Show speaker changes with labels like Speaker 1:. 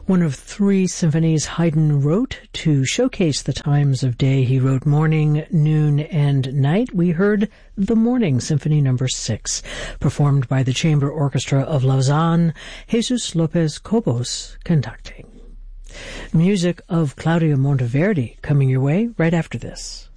Speaker 1: One of three symphonies Haydn wrote to showcase the times of day he wrote morning, noon, and night. We heard the Morning Symphony No. 6, performed by the Chamber Orchestra of Lausanne, Jesus Lopez Cobos conducting. Music of Claudio Monteverdi coming your way right after this.